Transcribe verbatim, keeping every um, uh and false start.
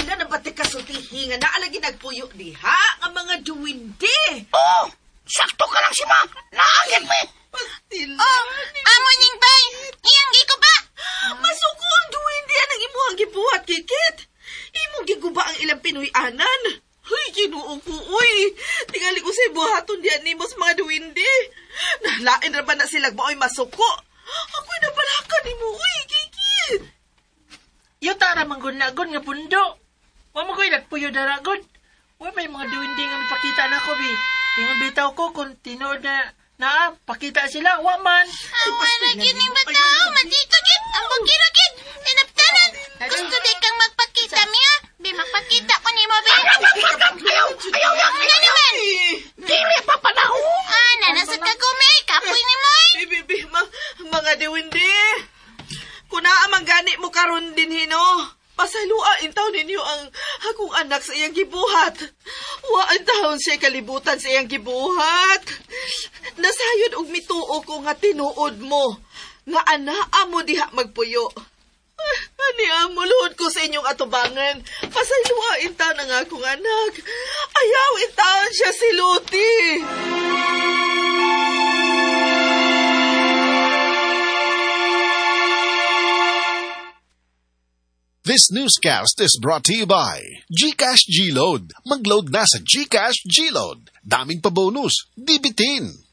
Pila na ba't kasultihi nga naalagi nagpuyo diha ang mga duwindi? Oh, sakto ka lang si Ma. Naagad mo eh. Pastila. Oh, amo ning bay. Iyang giko ba? Masuko ang duwindi ang imuhang gibuhat, Kikit. Imong giguba ang ilang Pinoy-anan. Huy, kinuo ko, uy. Tingali ko sa buhaton diyan ni sa mga duwindi. Nalain na ba na sila mao'y masuko? Ako'y napalakan ni mo, uy, Kikit. Yuta ra manggun-nagun nga pundo. Wa mo ko'y nagpuyo daragod. Wa may mga duwindi nga mipakita na ko, bi. Ingon bitaw ko kung tinood na na pakita sila, wa man. Awa na gini ba tao? Matito gid. Ang bugiro gid. Tinaptanan. Gusto di kang magpakita, Mia. Bi, magpakita ko ni mo, bi. Ayaw, ayaw, ayaw. Ano naman? Dili pa panaho. Ah, nanasad ka kumay. Kapoy ni mo, eh. Bibi, ma, mga diwindi. Kung naamang gani mo karon din hino, pasalua intaw ninyo ang akong anak sa iyang gibuhat. Wa ang taon siya kalibutan sa iyang gibuhat. Nasayod og mituo ko nga tinuod mo, nga anaa mo diha magpuyo. Ani amo, luhod ko sa inyong atubangan. Pasalua intaw ng akong anak. Ayaw intaw siya si Luti. This newscast is brought to you by GCash G-Load. Mag-load na sa GCash G-Load. Daming pa bonus. Dibitin.